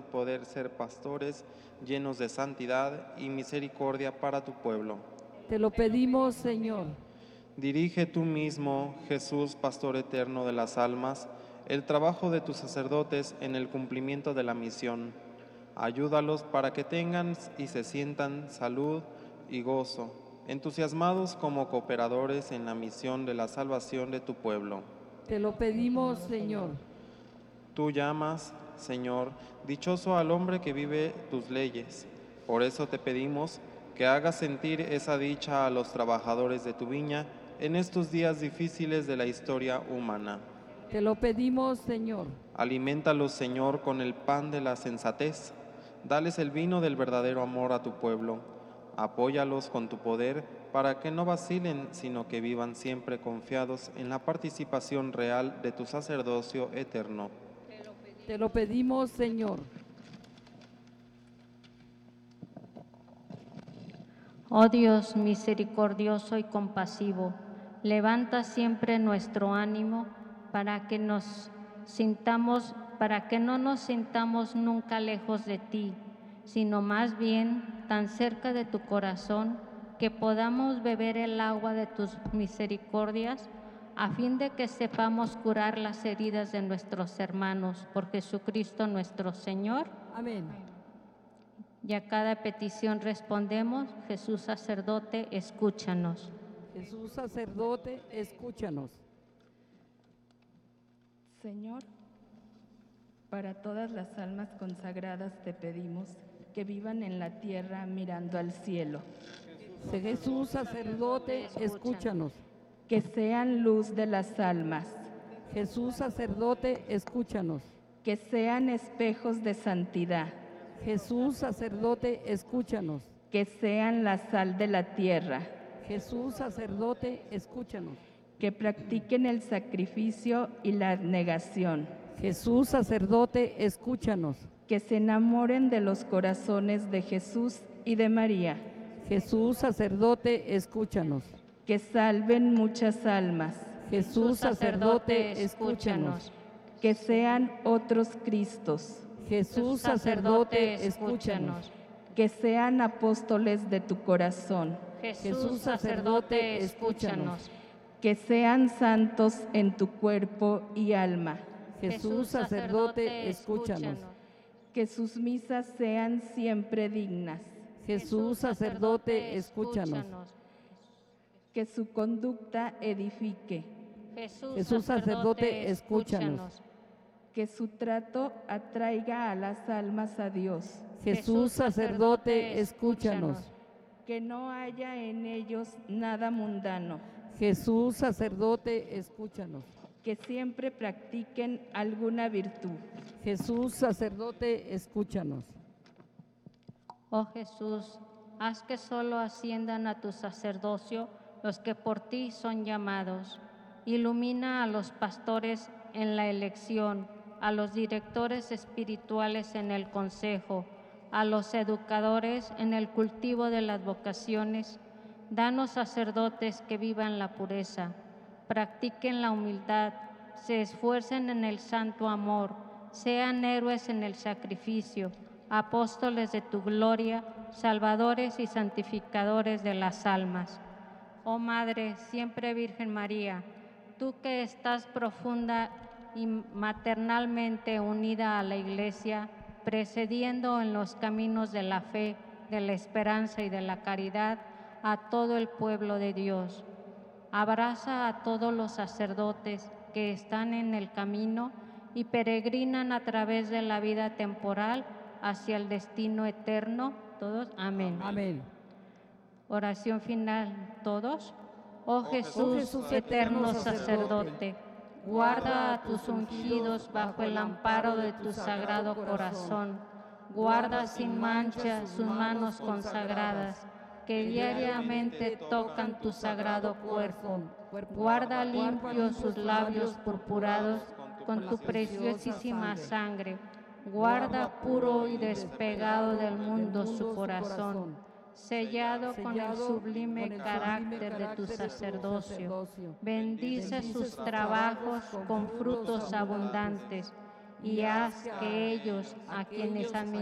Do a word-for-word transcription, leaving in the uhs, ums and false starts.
poder ser pastores llenos de santidad y misericordia para tu pueblo. Te lo pedimos, Señor. Dirige tú mismo, Jesús, pastor eterno de las almas, el trabajo de tus sacerdotes en el cumplimiento de la misión. Ayúdalos para que tengan y se sientan salud y gozo, entusiasmados como cooperadores en la misión de la salvación de tu pueblo. Te lo pedimos, Señor. Tú llamas, Señor, dichoso al hombre que vive tus leyes. Por eso te pedimos que hagas sentir esa dicha a los trabajadores de tu viña en estos días difíciles de la historia humana. Te lo pedimos, Señor. Aliméntalos, Señor, con el pan de la sensatez. Dales el vino del verdadero amor a tu pueblo. Apóyalos con tu poder para que no vacilen, sino que vivan siempre confiados en la participación real de tu sacerdocio eterno. Te lo pedimos, Señor. Oh Dios misericordioso y compasivo, levanta siempre nuestro ánimo para que nos sintamos, para que no nos sintamos nunca lejos de ti, sino más bien tan cerca de tu corazón, que podamos beber el agua de tus misericordias, a fin de que sepamos curar las heridas de nuestros hermanos, por Jesucristo nuestro Señor. Amén. Y a cada petición respondemos: Jesús sacerdote, escúchanos. Jesús sacerdote, escúchanos. Señor, para todas las almas consagradas te pedimos que vivan en la tierra mirando al cielo. Jesús sacerdote, escúchanos. Que sean luz de las almas. Jesús sacerdote, escúchanos. Que sean espejos de santidad. Jesús sacerdote, escúchanos. Que sean la sal de la tierra. Jesús sacerdote, escúchanos. Que practiquen el sacrificio y la abnegación. Jesús sacerdote, escúchanos. Que se enamoren de los corazones de Jesús y de María. Jesús sacerdote, escúchanos. Que salven muchas almas. Jesús sacerdote, escúchanos. Que sean otros Cristos. Jesús sacerdote, escúchanos. Que sean apóstoles de tu corazón. Jesús sacerdote, escúchanos. Que sean santos en tu cuerpo y alma. Jesús sacerdote, escúchanos. Que sus misas sean siempre dignas. Jesús sacerdote, escúchanos. Que su conducta edifique. Jesús sacerdote, escúchanos. Que su trato atraiga a las almas a Dios. Jesús sacerdote, escúchanos. Que no haya en ellos nada mundano. Jesús sacerdote, escúchanos. Que siempre practiquen alguna virtud. Jesús sacerdote, escúchanos. Oh Jesús, haz que solo asciendan a tu sacerdocio los que por ti son llamados. Ilumina a los pastores en la elección, a los directores espirituales en el consejo, a los educadores en el cultivo de las vocaciones. Danos sacerdotes que vivan la pureza, practiquen la humildad, se esfuercen en el santo amor, sean héroes en el sacrificio, apóstoles de tu gloria, salvadores y santificadores de las almas. Oh Madre, siempre Virgen María, tú que estás profunda y maternalmente unida a la Iglesia, precediendo en los caminos de la fe, de la esperanza y de la caridad a todo el pueblo de Dios. Abraza a todos los sacerdotes que están en el camino y peregrinan a través de la vida temporal hacia el destino eterno. Todos, amén. Amén. Oración final, todos. Oh Jesús, Oh Jesús, eterno sacerdote, guarda a tus ungidos bajo el amparo de tu sagrado corazón. Guarda sin mancha sus manos consagradas, que diariamente tocan tu sagrado cuerpo. Guarda limpios sus labios purpurados con tu preciosísima sangre. Guarda puro y despegado del mundo su corazón, sellado con el sublime carácter de tu sacerdocio. Bendice sus trabajos con frutos abundantes y haz que ellos, a quienes